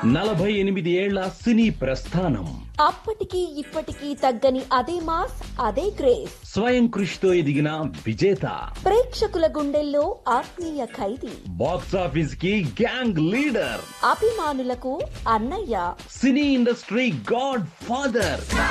48 ఏళ్ల సినీ ప్రస్థానం. అప్పటికి ఇప్పటికీ తగ్గని అదే మాస్, అదే గ్రేస్. స్వయం కృషితో ఎదిగిన విజేత. ప్రేక్షకుల గుండెల్లో ఆత్మీయ ఖైదీ. బాక్సాఫీస్ కి గ్యాంగ్ లీడర్. అభిమానులకు అన్నయ్య. Cine industry God father.